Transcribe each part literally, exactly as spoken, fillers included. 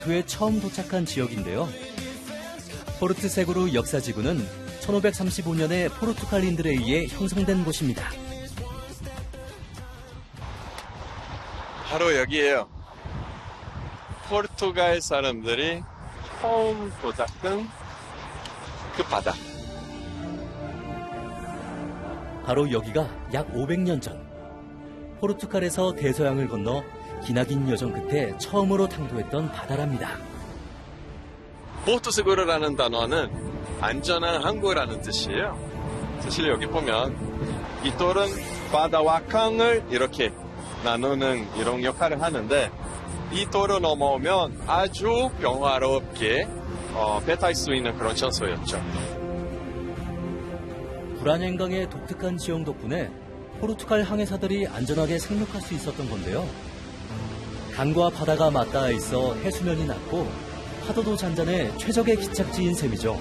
에 처음 도착한 지역인데요. 포르투 세구르 역사지구는 천오백삼십오 년에 포르투갈인들에 의해 형성된 곳입니다. 바로 여기에요. 포르투갈 사람들이 처음 도착한 그 바다. 바로 여기가 약 오백 년 전 포르투갈에서 대서양을 건너 기나긴 여정 끝에 처음으로 탕도했던 바다랍니다. 포르투 세구르라는 단어는 안전한 항구라는 뜻이에요. 사실 여기 보면 이 돌은 바다와 강을 이렇게 나누는 이런 역할을 하는데 이 돌을 넘어오면 아주 평화롭게 어, 배 탈 수 있는 그런 장소였죠. 불안행강의 독특한 지형 덕분에 포르투갈 항해사들이 안전하게 상륙할 수 있었던 건데요. 강과 바다가 맞닿아 있어 해수면이 낮고 파도도 잔잔해 최적의 기착지인 셈이죠.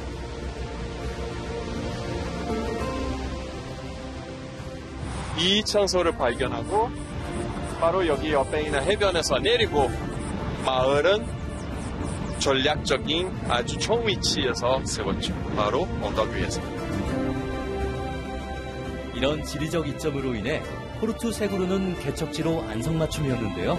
이 장소를 발견하고 바로 여기 옆에 있는 해변에서 내리고 마을은 전략적인 아주 좋은 위치에서 세웠죠. 바로 언덕 위에서. 이런 지리적 이점으로 인해 포르투 세구르는 개척지로 안성맞춤이었는데요.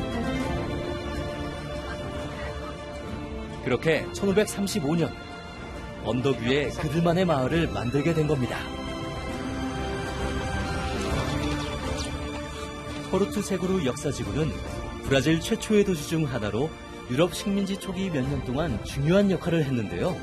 그렇게 천오백삼십오 년 언덕 위에 그들만의 마을을 만들게 된 겁니다. 포르투 세구르 역사지구는 브라질 최초의 도시 중 하나로 유럽 식민지 초기 몇 년 동안 중요한 역할을 했는데요.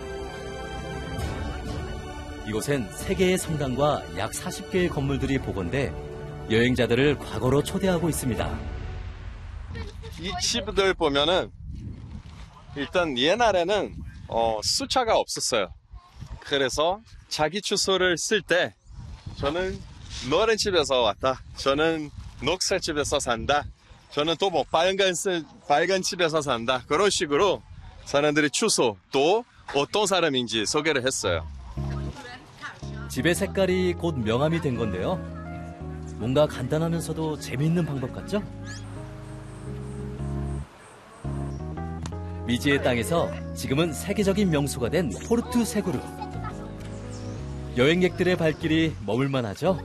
이곳엔 세 개의 성당과 약 사십 개의 건물들이 복원돼 여행자들을 과거로 초대하고 있습니다. 이 집들 보면은 일단 옛날에는 어, 숫자가 없었어요. 그래서 자기 주소를 쓸 때 저는 노란 집에서 왔다. 저는 녹색 집에서 산다. 저는 또 뭐 빨간, 빨간 집에서 산다. 그런 식으로 사람들이 주소 또 어떤 사람인지 소개를 했어요. 집의 색깔이 곧 명함이 된 건데요. 뭔가 간단하면서도 재미있는 방법 같죠? 미지의 땅에서 지금은 세계적인 명소가 된 포르투 세구르. 여행객들의 발길이 머물만 하죠?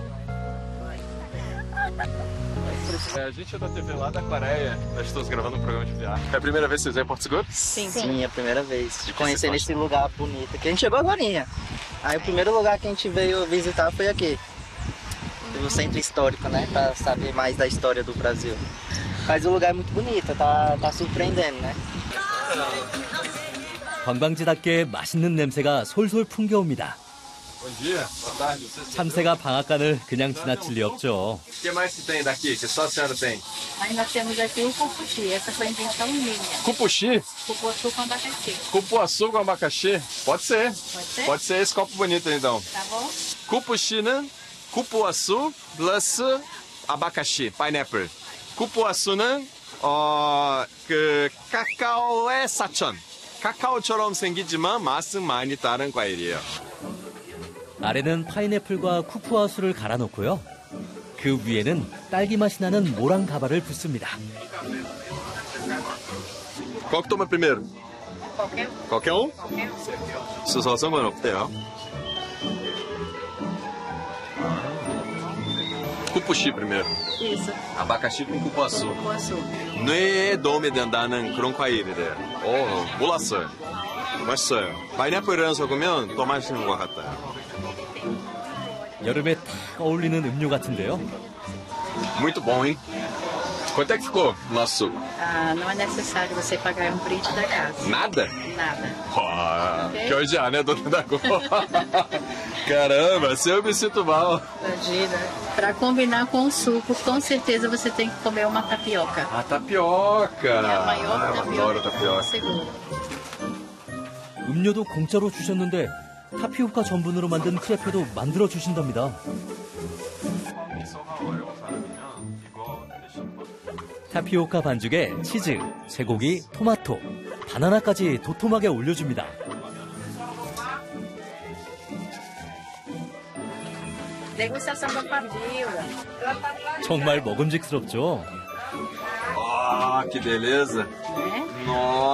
A gente é da T V lá da Coreia. Nós estamos gravando um programa de viagem. É a primeira vez que você vem em Porto Seguro? Sim, sim, é a primeira vez. De conhecer esse lugar bonito aqui. A gente chegou agorinha. Aí o primeiro lugar que a gente veio visitar foi aqui. O centro histórico, né? Pra saber mais da história do Brasil. Mas o lugar é muito bonito, tá, tá surpreendendo, né? 관광지답게 맛있는 냄새가 솔솔 풍겨옵니다. Bom dia, boa tarde. 참새가 방앗간을 그냥 지나칠 리 없죠. O que mais que tem daqui que só a senhora tem? Ainda temos aqui o cupuxi, essa foi invenção minha. Cupuxi? Cupuaçu com abacaxi. Cupuaçu com abacaxi? Pode ser. Pode ser? Pode ser esse copo bonito então. Tá bom? Cupuxi는 cupuaçu plus abacaxi, pineapple. cupuaçu는 어, 그 카카오의 사천. 카카오처럼 생기지만 맛은 많이 다른 과일이에요. 아래는 파인애플과 쿠푸아수를 갈아 놓고요. 그 위에는 딸기 맛이 나는 모랑 가발을 붓습니다. Qual que toma primeiro? Qualquer, Qualquer um? qualquer um. Isso só 상관없대요. cupuxi primeiro. Isso, 아바카시 com cupuaçu. cupuaçu. 뇌에 도움이 된다는 그런 과일이래요. 오, 몰랐어요. 맛있어요. 파인애플이랑 섞으면 더 맛있는 것 같아요. 여름에 딱 어울리는 음료 같은데요. Muito bom, hein? Quanto é que ficou nosso suco? Ah, não é necessário você pagar um brinde da casa. Nada? Nada. 와, Ok. 결제 안 해도 된다고. Caramba, se eu me sinto mal. Imagina. Para combinar com o suco, com certeza você tem que comer uma tapioca. A tapioca. É a maior Ah, eu tapioca adoro do tapioca. seguro. 음료도 공짜로 주셨는데 타피오카 전분으로 만든 크레페도 만들어 주신답니다. 타피오카 반죽에 치즈, 쇠고기, 토마토, 바나나까지 도톰하게 올려줍니다. Degustação da pavio. 정말 먹음직스럽죠? Ah, que beleza. Né? Nossa.